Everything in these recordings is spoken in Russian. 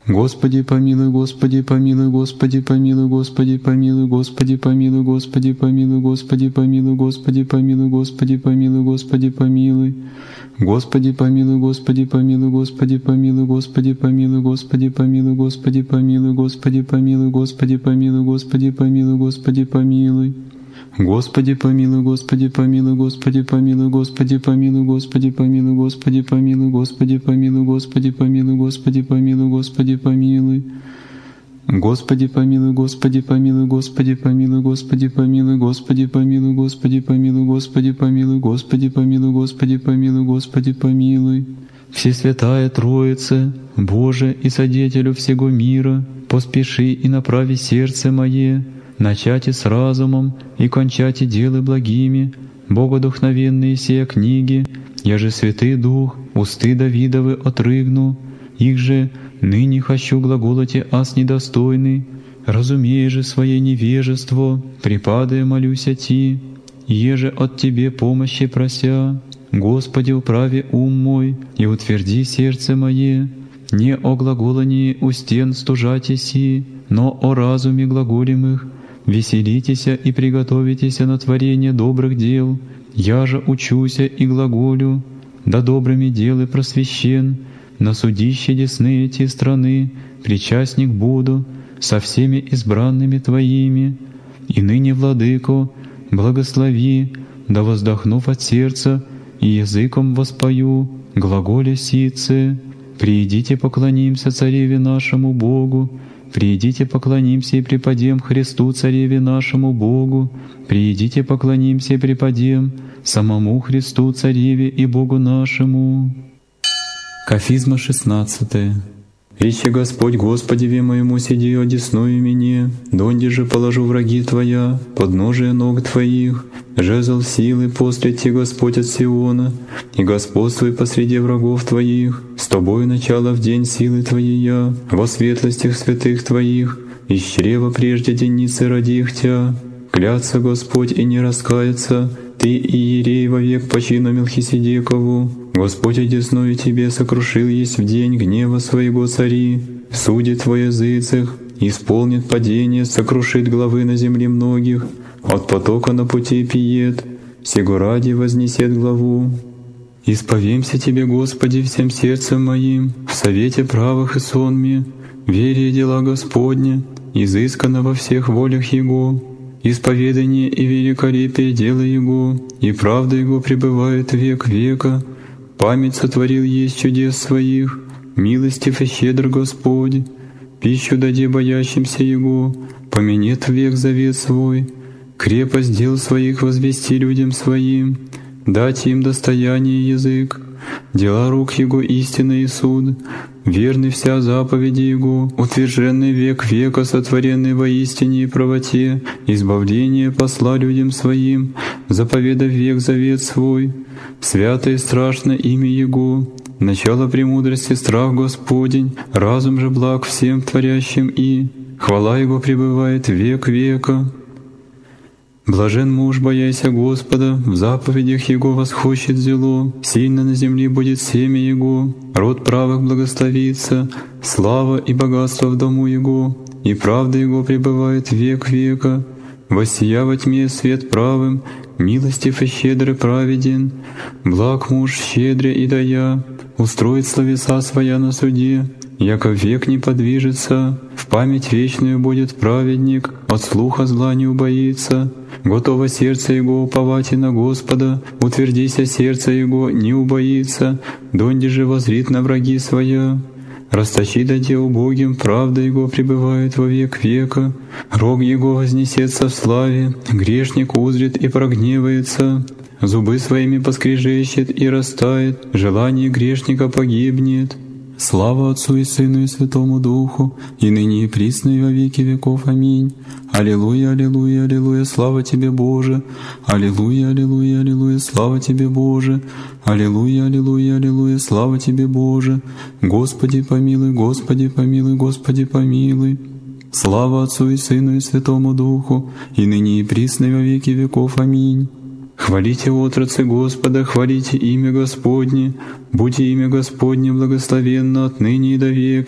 Господи помилуй, Господи помилуй, Господи помилуй, Господи помилуй, Господи помилуй, Господи помилуй, Господи помилуй, Господи помилуй, Господи помилуй, Господи помилуй. Господи помилуй, Господи помилуй, Господи помилуй, Господи помилуй, Господи помилуй, Господи помилуй, Господи помилуй, Господи помилуй, Господи помилуй, Господи помилуй. Господи помилуй, Господи помилуй, Господи помилуй, Господи помилуй, Господи помилуй, Господи помилуй, Господи помилуй, Господи помилуй, Господи помилуй, Господи помилуй. Господи помилуй, Господи помилуй, Господи помилуй, Господи помилуй, Господи помилуй, Господи помилуй, Господи помилуй, Господи помилуй, Господи помилуй, Господи помилуй. Всесвятая Троица, Боже и Содетелю всего мира, поспеши и направи сердце мое, начати с разумом и кончати делы благими, богодухновенные сия книги, я же Святый Дух, усты Давидовы отрыгну, их же ныне хочу глаголоте аз недостойный, разумея же свое невежество, припадая молюся Ти, еже от Тебе помощи прося. Господи, управи ум мой и утверди сердце мое, не о глаголании у стен стужатеси, но о разуме глаголемых. Веселитеся и приготовитеся на творение добрых дел, я же учуся и глаголю, да добрыми делы просвещен, на судище десны эти страны причастник буду со всеми избранными Твоими. И ныне, Владыко, благослови, да воздохнув от сердца и языком воспою, глаголя сице, приидите поклонимся Цареве нашему Богу, приидите поклонимся и преподем Христу Цареве нашему Богу, приидите поклонимся и преподем самому Христу Цареве и Богу нашему. Кафизма 16. Рече Господь Господеве моему сиди одесную мне, донде же положу враги Твоя, подножие ног Твоих, жезл силы после Ти Господь от Сиона, и господствуй посреди врагов Твоих, с Тобою начало в день силы Твоей я, во светлостях святых Твоих, из чрева прежде деницы родих Тя, клятся Господь и не раскается, Ты и Иерей вовек по чину Мелхиседекову, Господь одесную Тебе сокрушил есть в день гнева Своего цари, судит во языцах, исполнит падение, сокрушит главы на земле многих, от потока на пути пиет, сего ради вознесет главу. Исповемся Тебе, Господи, всем сердцем моим, в совете правых и сонме, вере дела Господне, изысканно во всех волях Его, исповедание и великолепие дела Его, и правда Его пребывает век века, память сотворил есть чудес Своих, милостив и щедр Господь, пищу даде боящимся Его, поменет век завет Свой, крепость дел Своих возвести людям Своим, дать им достояние язык, дела рук Его истинный и суд, верный вся заповеди Его, утвержденный век века, сотворенный во истине и правоте, избавление посла людям Своим, заповедав век завет Свой, свято и страшно имя Его, начало премудрости страх Господень, разум же благ всем творящим и хвала Его пребывает век века. Блажен муж, бояся Господа, в заповедях Его восхочет зело, сильно на земле будет семя Его, род правых благословится, слава и богатство в дому Его, и правда Его пребывает век века. Воссия во тьме свет правым, милостив и щедрый праведен, благ муж щедрый и дая, устроит словеса своя на суде, яко век не подвижется, в память вечную будет праведник, от слуха зла не убоится. Готово сердце Его уповать и на Господа, утвердися сердце Его не убоится, донде же возрит на враги своя. Расточи даде убогим, правда Его пребывает во век века, рог Его вознесется в славе, грешник узрит и прогневается, зубы своими поскрежещет и растает, желание грешника погибнет. Слава Отцу и Сыну и Святому Духу, и ныне и присно и во веки веков. Аминь. Аллилуйя, аллилуйя, аллилуйя, слава Тебе, Боже! Аллилуйя, аллилуйя, аллилуйя, слава Тебе, Боже! Аллилуйя, аллилуйя, аллилуйя, слава Тебе, Боже! Господи помилуй, Господи помилуй, Господи помилуй! Слава Отцу и Сыну и Святому Духу, и ныне и присно и во веки веков. Аминь. Хвалите отрацы Господа, хвалите имя Господне, будь имя Господне благословенно отныне и до века.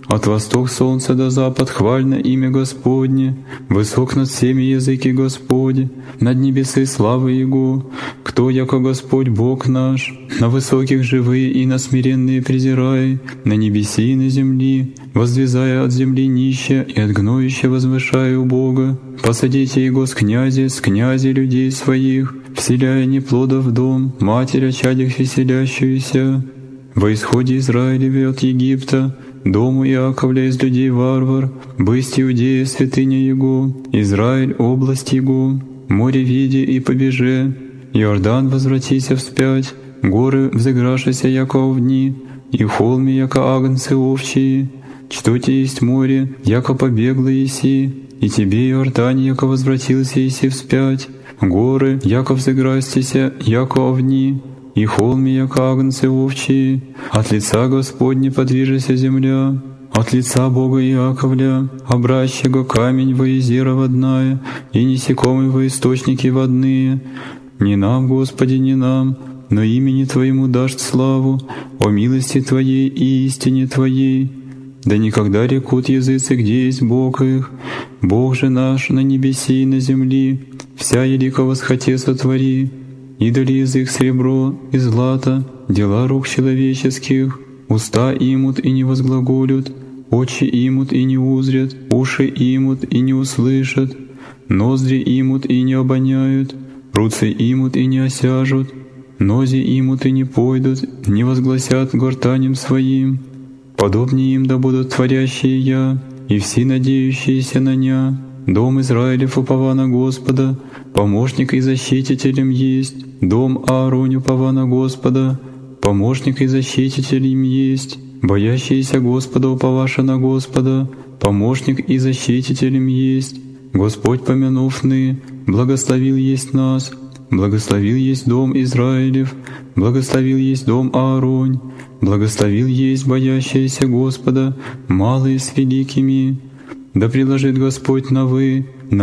От восток солнца до запад хвально имя Господне. Высок над всеми языки Господи, над небесы славы Его. Кто, яко Господь Бог наш, на высоких живые и на смиренные презирай, на небеси и на земли, воздвизая от земли нища и от гноища возвышая у Бога. Посадите Его с князей людей своих, вселяя неплодов в дом, матерь очадих веселящуюся. Во исходе Израилеве от Египта, дому Иаковля из людей варвар, бысть Иудея святыня Его, Израиль область Его, море види и побеже, Иордан возвратися вспять, горы взыграшися яко овни, и в холме яко агнцы овчие, что те есть море, яко побегло еси, и тебе, Иордань, яко возвратился еси вспять, горы, яко взыграстися, яко овни, и холме, яко агнцы овчие, от лица Господне подвижися земля, от лица Бога Иаковля, обращего камень во езера водная, и несекомый во источники водные. Не нам, Господи, не нам, но имени Твоему дашь славу, о милости Твоей и истине Твоей. Да никогда рекут языцы, где есть Бог их, Бог же наш на небеси и на земли, вся елико восхоте сотвори. Идоли язык серебро и злато, дела рук человеческих, уста имут и не возглаголют, очи имут и не узрят, уши имут и не услышат, ноздри имут и не обоняют, руцы имут и не осяжут, нози имут и не пойдут, не возгласят гортанем своим. Подобнее им да будут творящие я, и все надеющиеся на ня. Дом Израилев упова на Господа, помощник и защитителем есть. Дом Ааронь упова на Господа, помощник и защититель им есть. Боящиеся Господа уповаша на Господа, помощник и защититель им есть. Господь помянувны, благословил есть нас, благословил есть дом Израилев, благословил есть дом Ааронь, благословил есть боящиеся Господа, малые с великими. Да приложит Господь на вы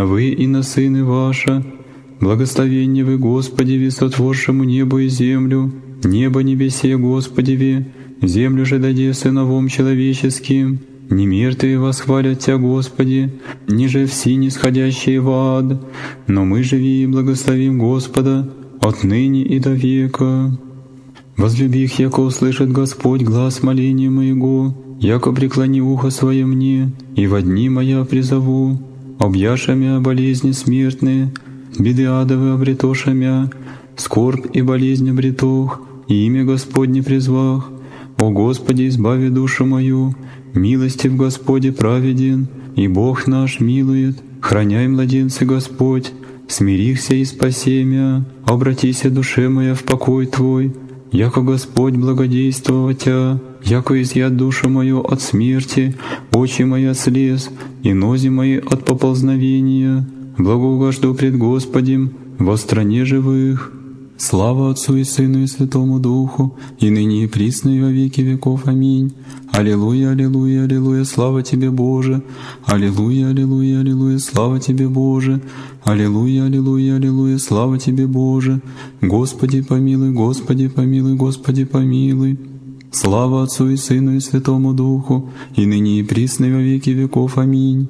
и на сыны ваша. Благословение вы Господеве, сотворшему небо и землю, небо небесе Господеве, землю же даде сыновом человеческим. Не мертвые восхвалят Тя, Господи, ниже все нисходящие в ад, но мы живи и благословим Господа отныне и до века. Возлюбих, яко услышит Господь глаз моления моего, яко преклони ухо свое мне, и во дни моя призову, объяша мя болезни смертные, беды адовы обретоша мя, скорбь и болезнь обретох, и имя Господне призвах. О Господи, избави душу мою, милости в Господе праведен, и Бог наш милует. Храняй, младенцы, Господь, смирихся и спаси мя, обратися душе моя в покой Твой, яко Господь благодействовал Тя, яко изъят душу мою от смерти, очи мои от слез, и нози мои от поползновения. Благоугожду пред Господем во стране живых. Слава Отцу и Сыну и Святому Духу, и ныне и присно и во веки веков. Аминь. Аллилуйя, аллилуйя, аллилуйя, слава Тебе, Боже! Аллилуйя, аллилуйя, аллилуйя, слава Тебе, Боже! Аллилуйя, аллилуйя, аллилуйя, слава Тебе, Боже! Господи помилуй, Господи помилуй, Господи помилуй! Слава Отцу и Сыну и Святому Духу, и ныне и присно и во веки веков. Аминь.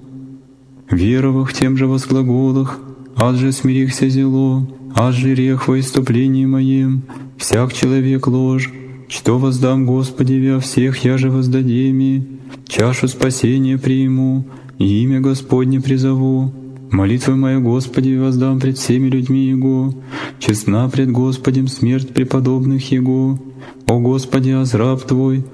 Веровах тем же возглаголах, ад же смирихся зело, ад же рех во иступлении моем, всяк человек ложь, что воздам Господеве, а всех я же воздадеми, чашу спасения приму, и имя Господне призову. Молитвы моя Господи воздам пред всеми людьми Его, честна пред Господем смерть преподобных Его. О Господи, азраб Твой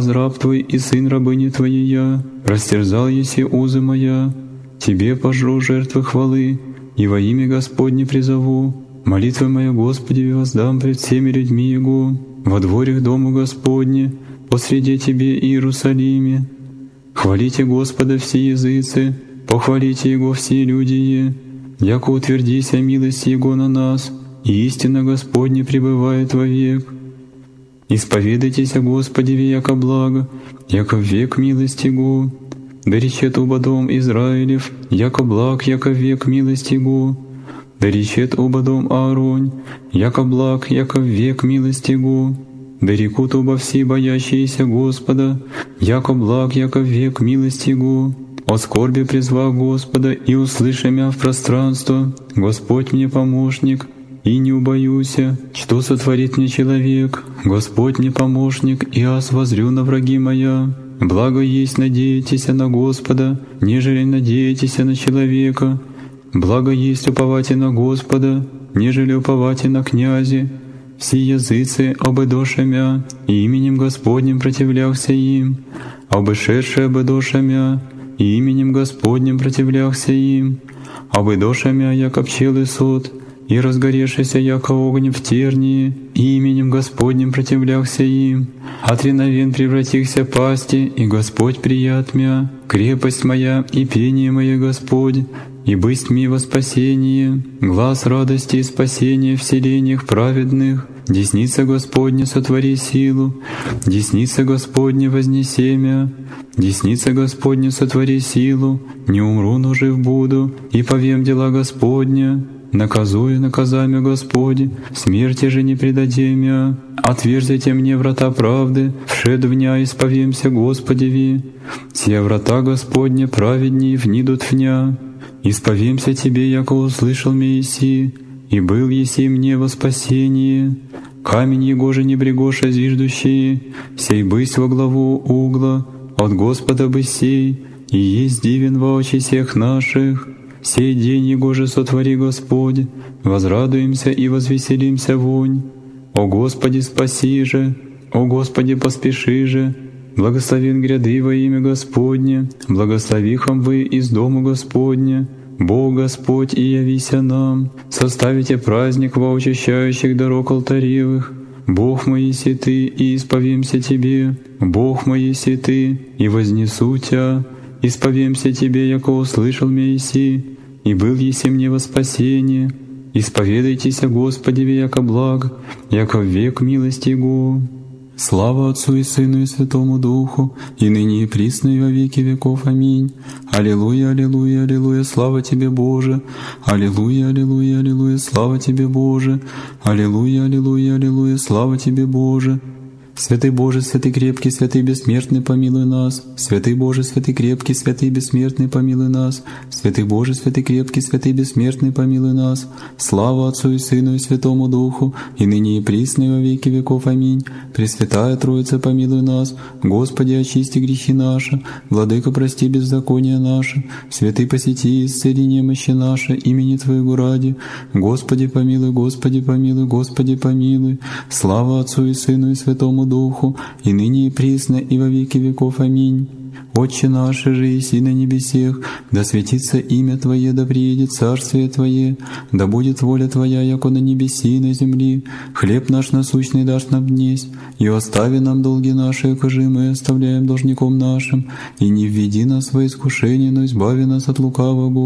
и сын рабыни Твоей я, растерзал еси узы моя, Тебе пожру жертвы хвалы, и во имя Господне призову. Молитвы моя Господи воздам пред всеми людьми Его, во дворях Дому Господне, посреди Тебе Иерусалиме. Хвалите Господа все языцы, похвалите Его все люди, яко утвердися милость Его на нас, и истина Господня пребывает вовек. Исповедайтесь о Господеве, яко благо, яко век милость Его. Да речет оба дом Израилев, яко благ, яко век милость Его. Да речет оба дом Ааронь, яко благ, яко век милость Его. да рекут оба все боящиеся Господа, яко благ, яко век милости Его. О скорби призвав Господа, и услыши мя в пространство, Господь мне помощник, и не убоюся, что сотворит мне человек. Господь мне помощник, и аз возрю на враги моя. Благо есть надеетесь на Господа, нежели надеетесь на человека. Благо есть уповать на Господа, нежели уповать на князи. Все языцы обыдоша мя, и именем Господним противлялся им, обышедшие обыдоша мя, и именем Господним противлялся им, обыдоша мя, яко пчелы сот, и разгоревшийся яко огонь в тернии, и именем Господним противлялся им. От реновен превратился пасти, и Господь прият мя, крепость моя и пение мое Господь, и бысть ми во спасение, глаз радости и спасения в селениях праведных. Десница Господня сотвори силу, десница Господня вознеси мя, десница Господня сотвори силу, не умру, но жив буду, и повем дела Господня. Наказую наказами Господи, смерти же не предаде мя. Отверзите мне врата правды, вшед в ня исповемся Господеви. Сия врата Господня праведней внидут в ня. Исповемся Тебе, яко услышал Моисей, и был еси мне во спасение. Камень его же не брегоша зиждущие, сей бысть во главу угла, от Господа бы сей, и есть дивен во очи всех наших. Сей день его же сотвори Господь, возрадуемся и возвеселимся вонь. О Господи, спаси же, о Господи, поспеши же, благословен гряды во имя Господне, благословихом вы из дома Господня. Бог Господь, и явися нам, составите праздник во очищающих дорог алтаревых. Бог мой, еси Ты, и исповемся Тебе, Бог мой, еси Ты, и вознесу Тя, исповемся Тебе, яко услышал Моисей, и был еси мне во спасение. Исповедайтесь о Господе, яко благ, яко век милости Его. Слава Отцу и Сыну и Святому Духу, и ныне и присно и во веки веков. Аминь. Аллилуйя, аллилуйя, аллилуйя, слава Тебе, Боже! Аллилуйя, аллилуйя, аллилуйя, слава Тебе, Боже! Аллилуйя, аллилуйя, аллилуйя, слава Тебе, Боже! Святый Боже, святый крепкий, святый бессмертный, помилуй нас. Святый Боже, святый крепкий, святый бессмертный, помилуй нас. Святый Боже, святый крепкий, святый бессмертный, помилуй нас. Слава Отцу и Сыну и Святому Духу, и ныне и присно и во веки веков. Аминь. Пресвятая Троица, помилуй нас. Господи, очисти грехи наши. Владыка, прости беззакония наши. Святый, посети и исцели немощи наши, имени Твоего ради. Господи, помилуй, Господи, помилуй, Господи, помилуй. Слава Отцу и Сыну и Святому Духу, и ныне и присно, и во веки веков. Аминь. Отче наш, же еси на небесех, да светится имя Твое, да приедет царствие Твое, да будет воля Твоя, яко на небеси и на земли. Хлеб наш насущный дашь нам днесь, и остави нам долги наши, якоже мы оставляем должником нашим, и не введи нас во искушение, но избави нас от лукавого.